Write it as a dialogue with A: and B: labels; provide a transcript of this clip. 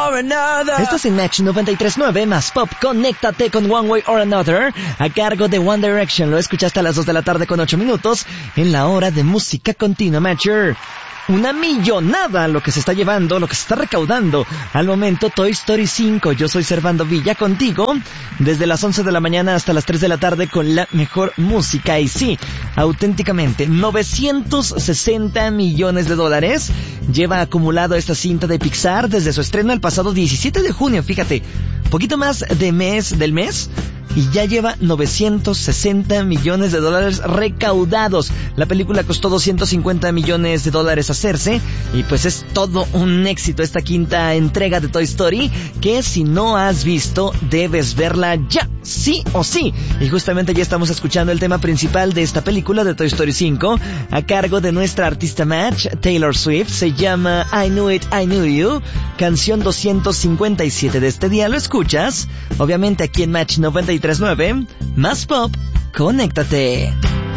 A: or another.
B: Estás en Match 93.9 más Pop. Conéctate con One Way or Another a cargo de One Direction. Lo escuchaste a las 2 de la tarde con 8 minutos en la hora de música continua, Matcher. Una millonada lo que se está llevando, lo que se está recaudando al momento Toy Story 5. Yo soy Servando Villa contigo desde las 11 de la mañana hasta las 3 de la tarde con la mejor música. Y sí, auténticamente, 960 millones de dólares lleva acumulado esta cinta de Pixar desde su estreno el pasado 17 de junio. Fíjate, poquito más del mes. Y ya lleva 960 millones de dólares recaudados. La película costó 250 millones de dólares hacerse. Y pues es todo un éxito esta quinta entrega de Toy Story, que si no has visto, debes verla ya, sí o sí. Y justamente ya estamos escuchando el tema principal de esta película de Toy Story 5, a cargo de nuestra artista Match, Taylor Swift. Se llama I Knew It, I Knew You, canción 257 de este día. Lo escuchas, obviamente aquí en Match 93.9, más Pop, conéctate.